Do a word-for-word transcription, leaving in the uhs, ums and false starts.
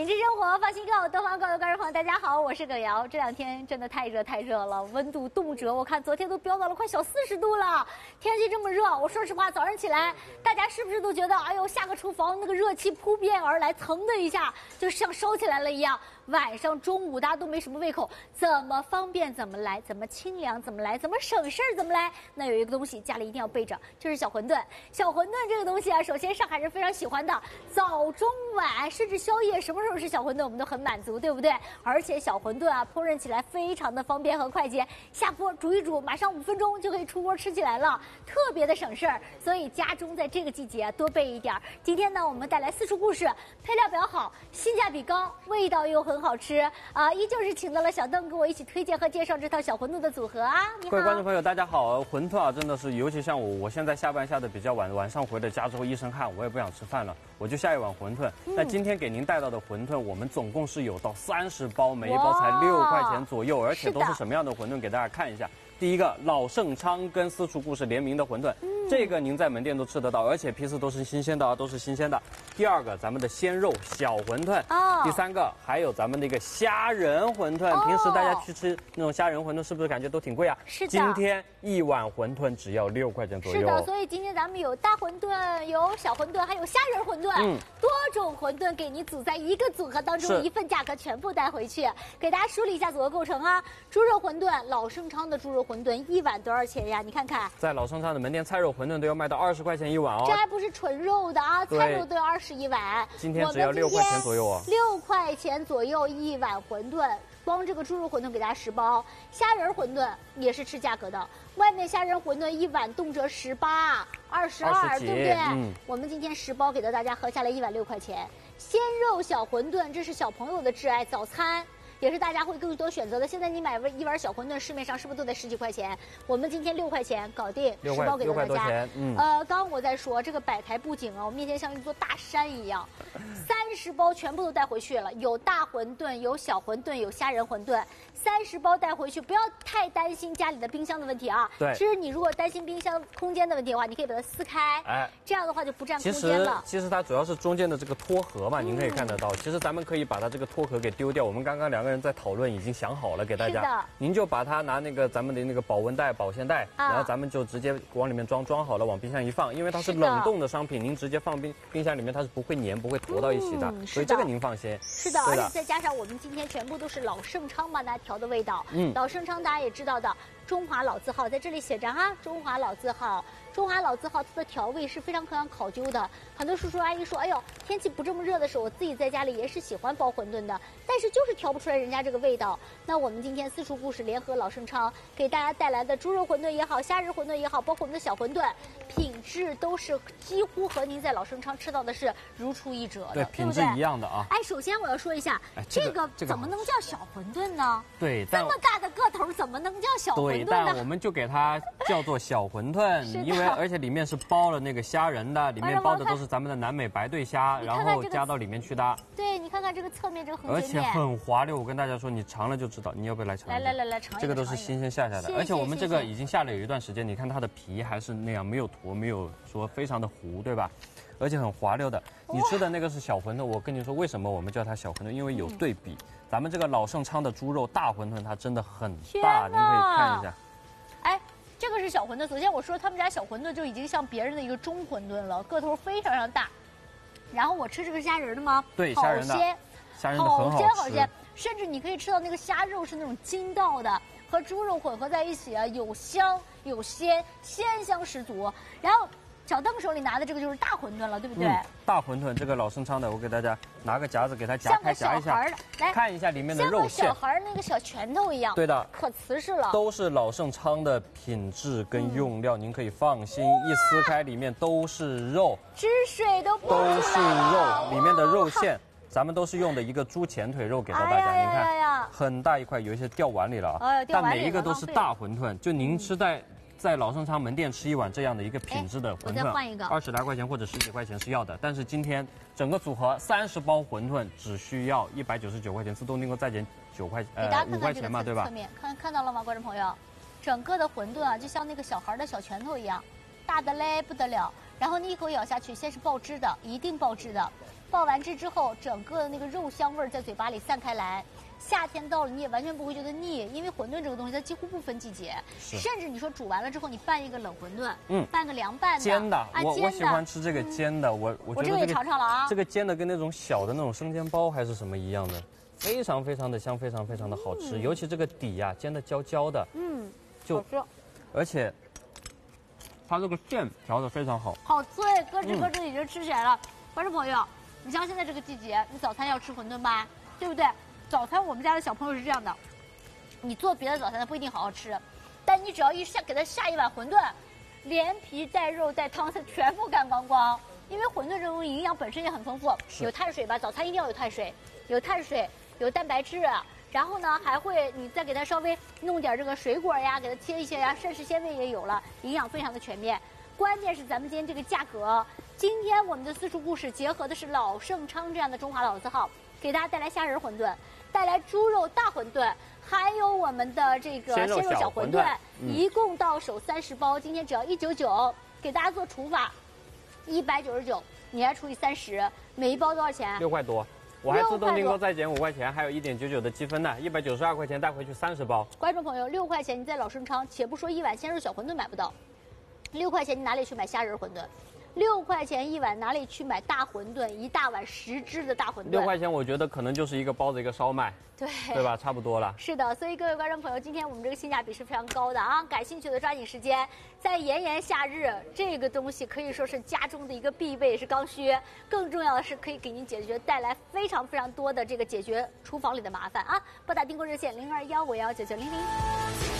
品质生活放心购，东方购的观众朋友大家好，我是葛瑶。这两天真的太热太热了，温度动辄我看昨天都飙到了快小四十度了。天气这么热，我说实话，早上起来大家是不是都觉得，哎呦，下个厨房那个热气扑面而来，噌的一下就像烧起来了一样。晚上中午大家都没什么胃口，怎么方便怎么来，怎么清凉怎么来，怎么省事儿怎么来。那有一个东西家里一定要备着，就是小馄饨。小馄饨这个东西啊，首先上海人非常喜欢的，早中晚甚至宵夜，什么时候是小馄饨我们都很满足，对不对？而且小馄饨啊，烹饪起来非常的方便和快捷，下锅煮一煮，马上五分钟就可以出锅吃起来了，特别的省事儿。所以家中在这个季节啊，多备一点。今天呢，我们带来四处故事，配料表好，性价比高，味道又很好吃啊！依旧是请到了小邓跟我一起推荐和介绍这套小馄饨的组合啊！你好， 各位观众朋友，大家好。馄饨啊，真的是，尤其像我，我现在下班下的比较晚，晚上回了家之后一身汗，我也不想吃饭了，我就下一碗馄饨。嗯、那今天给您带到的馄饨，我们总共是有到三十包，每一包才六块钱左右，而且都是什么样的馄饨？给大家看一下。第一个，老盛昌跟私厨故事联名的馄饨，嗯、这个您在门店都吃得到，而且批次都是新鲜的啊，都是新鲜的。第二个，咱们的鲜肉小馄饨。哦。第三个，还有咱们那个虾仁馄饨。哦。平时大家去吃那种虾仁馄饨，是不是感觉都挺贵啊？ 是的。 今天一碗馄饨只要六块钱左右。 是的，所以今天咱们有大馄饨，有小馄饨，还有虾仁馄饨，嗯，多种馄饨给你组在一个组合当中，一份价格全部带回去。给大家梳理一下组合构成啊，猪肉馄饨，老盛昌的猪肉馄饨一碗多少钱呀？你看看， 在老盛昌的门店，菜肉馄饨都要卖到二十块钱一碗哦。 这还不是纯肉的啊，菜肉都要二十一碗。 今天只要六块钱左右啊， 六块钱左右一碗馄饨。光这个猪肉馄饨给大家十包，虾仁馄饨也是吃价格的，外面虾仁馄饨一碗动辄十八、二十二，对不对？嗯、我们今天十包给到大家合下来一碗六块钱。鲜肉小馄饨，这是小朋友的挚爱早餐。也是大家会更多选择的。现在你买一碗小馄饨，市面上是不是都得十几块钱？我们今天六块钱搞定，十包给到大家。嗯，呃，刚刚我在说这个摆台布景啊，我面前像一座大山一样，三十包全部都带回去了，有大馄饨，有小馄饨，有虾仁馄饨，三十包带回去，不要太担心家里的冰箱的问题啊。 对， 其实你如果担心冰箱空间的问题的话，你可以把它撕开，哎，这样的话就不占空间了。 其实，其实它主要是中间的这个托盒嘛，嗯、您可以看得到。其实咱们可以把它这个托盒给丢掉。我们刚刚两个人在讨论，已经想好了给大家，您就把它拿那个咱们的那个保温袋、保鲜袋，啊、然后咱们就直接往里面装，装好了往冰箱一放，因为它是冷冻的商品，您直接放冰冰箱里面，它是不会粘、不会坨到一起的，嗯、所以这个您放心。 是的，而且再加上我们今天全部都是老盛昌帮大家调的味道，嗯，老盛昌大家也知道的，中华老字号在这里写着哈，中华老字号。中华老字号它的调味是非常非常考究的，很多叔叔阿姨说，哎呦，天气不这么热的时候，我自己在家里也是喜欢包馄饨的，但是就是调不出来人家这个味道。那我们今天私厨故事联合老盛昌给大家带来的猪肉馄饨也好，虾仁馄饨也好，包括我们的小馄饨，品质都是几乎和您在老盛昌吃到的是如出一辙的， 对，品质一样的啊。 哎，首先我要说一下，哎、这个怎么能叫小馄饨呢？ 对， 这么大的个头怎么能叫小馄饨呢？ 对，但我们就给它叫做小馄饨，因为而且里面是包了那个虾仁的，里面包的都是咱们的南美白对虾，然后加到里面去的。 对，你看看这个侧面这个横截面， 而且很滑溜。我跟大家说，你尝了就知道。你要不要来尝？ 来来来来尝一下。 这个都是新鲜下下的，而且我们这个已经下了有一段时间，你看它的皮还是那样，没有坨，没有说非常的糊，对吧？而且很滑溜的。你吃的那个是小馄饨，我跟你说为什么我们叫它小馄饨，因为有对比。咱们这个老盛昌的猪肉大馄饨，它真的很大，您可以看一下。 哎。这个是小馄饨，首先我说他们家小馄饨就已经像别人的一个中馄饨了，个头非常非常大。然后我吃这个虾仁的吗？ 对，虾仁的，虾仁的很好吃， 好鲜好鲜，甚至你可以吃到那个虾肉是那种筋道的，和猪肉混合在一起啊，有香有鲜，鲜香十足。然后小邓手里拿的这个就是大馄饨了，对不对？嗯、 大馄饨，这个老盛昌的，我给大家拿个夹子给它夹开夹一下，来看一下里面的肉馅， 像个小孩那个小拳头一样。 对的， 可瓷实了。 都是老盛昌的品质跟用料，嗯、您可以放心。一撕开里面都是肉， 汁水都都是肉，里面的肉馅。咱们都是用的一个猪前腿肉给到大家，您看很大一块，有一些掉碗里了啊。但每一个都是大馄饨，就您吃在。在老盛昌门店吃一碗这样的一个品质的馄饨，二十来块钱或者十几块钱是要的。但是今天整个组合三十包馄饨只需要一百九十九块钱，自动订购再减九块呃五块钱嘛，对吧？ 侧面看看到了吗，观众朋友？整个的馄饨啊，就像那个小孩的小拳头一样，大的嘞不得了。然后你一口咬下去，先是爆汁的，一定爆汁的。 爆完汁之后，整个的那个肉香味儿在嘴巴里散开来。夏天到了，你也完全不会觉得腻，因为馄饨这个东西它几乎不分季节，甚至你说煮完了之后，你拌一个冷馄饨，嗯，拌个凉拌的， 煎的， 啊、 我煎的我喜欢吃这个煎的，嗯、我我觉得、这个、 我这个也尝尝了啊， 这个煎的跟那种小的那种生煎包还是什么一样的，非常非常的香，非常非常的好吃，嗯、尤其这个底呀、啊、煎的焦焦的，嗯，就好吃， 而且它这个馅调的非常好， 好脆，咯吱咯吱已经吃起来了。嗯、观众朋友，你像现在这个季节，你早餐要吃馄饨吧，对不对？早餐我们家的小朋友是这样的，你做别的早餐他不一定好好吃，但你只要一下给他下一碗馄饨，连皮带肉带汤他全部干光光。因为馄饨这种营养本身也很丰富，有碳水吧，早餐一定要有碳水，有碳水，有蛋白质，然后呢还会你再给他稍微弄点这个水果呀，给他切一些呀，膳食纤维也有了，营养非常的全面。关键是咱们今天这个价格，今天我们的私厨故事结合的是老盛昌这样的中华老字号，给大家带来虾仁馄饨。带来猪肉大馄饨，还有我们的这个鲜肉小馄饨，嗯、一共到手三十包，今天只要一九九，给大家做除法，一百九十九，你还除以三十，每一包多少钱？ 六块多，我还自动订购再减五块钱，还有一点九九的积分呢，一百九十二块钱带回去三十包。 观众朋友，六块钱你在老盛昌，且不说一碗鲜肉小馄饨买不到，六块钱你哪里去买虾仁馄饨？六块钱一碗，哪里去买大馄饨？一大碗十只的大馄饨。 六块钱，我觉得可能就是一个包子一个烧麦， 对对吧？差不多了。 是的，所以各位观众朋友，今天我们这个性价比是非常高的啊！感兴趣的抓紧时间，在炎炎夏日，这个东西可以说是家中的一个必备，是刚需。更重要的是，可以给您解决带来非常非常多的这个解决厨房里的麻烦啊！拨打订购热线零二幺五幺九九零零。